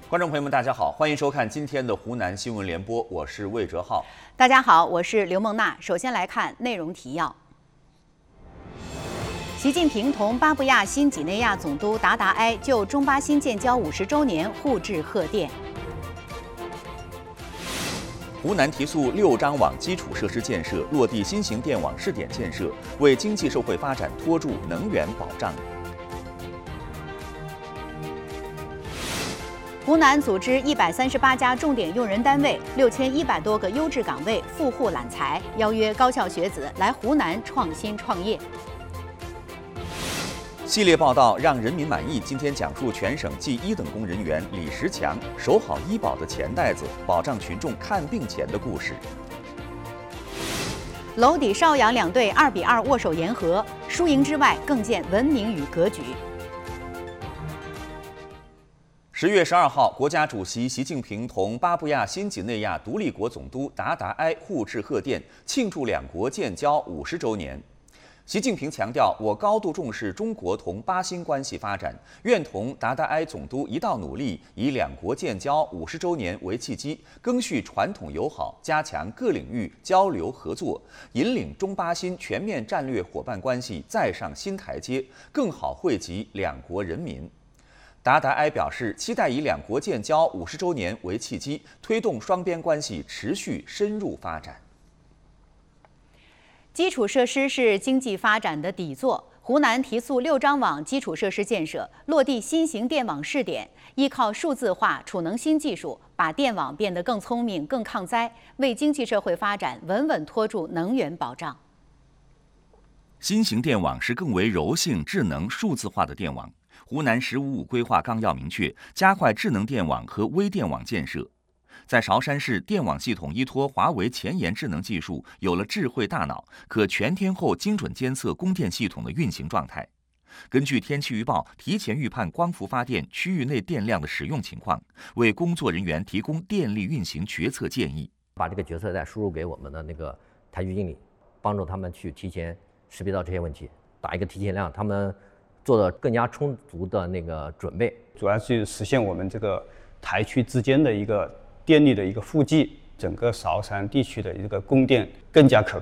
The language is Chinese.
观众朋友们，大家好，欢迎收看今天的湖南新闻联播，我是魏哲浩。 大家好，我是刘梦娜。首先来看内容提要：习近平同巴布亚新几内亚总督达达埃就中巴新建交50周年互致贺电。 湖南提速6张网基础设施建设，落地新型电网试点建设，为经济社会发展托住能源保障。 湖南组织138家重点用人单位6100多个优质岗位富户揽才，邀约高校学子来湖南创新创业。 系列报道让人民满意。今天讲述全省记1等公人员李石强守好医保的钱袋子，保障群众看病钱的故事。 娄底邵阳两队2比2握手言和，输赢之外更见文明与格局。 10月12号，国家主席习近平同巴布亚新几内亚独立国总督达达埃互致贺电，庆祝两国建交50周年。习近平强调，我高度重视中国同巴新关系发展，愿同达达埃总督一道努力，以两国建交50周年为契机，赓续传统友好，加强各领域交流合作，引领中巴新全面战略伙伴关系再上新台阶，更好惠及两国人民。达达埃表示，期待以两国建交50周年为契机，推动双边关系持续深入发展。 基础设施是经济发展的底座。湖南提速6张网基础设施建设，落地新型电网试点，依靠数字化、储能新技术，把电网变得更聪明、更抗灾，为经济社会发展稳稳托住能源保障。 新型电网是更为柔性、智能、数字化的电网。湖南“15+5”规划纲要明确，加快智能电网和微电网建设。在韶山市，电网系统依托华为前沿智能技术，有了智慧大脑，可全天候精准监测供电系统的运行状态。根据天气预报，提前预判光伏发电区域内电量的使用情况，为工作人员提供电力运行决策建议。 把这个决策再输入给我们的那个台区经理，帮助他们去提前识别到这些问题，打一个提前量，他们做的更加充足的那个准备， 主要是实现我们这个台区之间的一个电力的一个互济，整个韶山地区的一个供电更加可靠。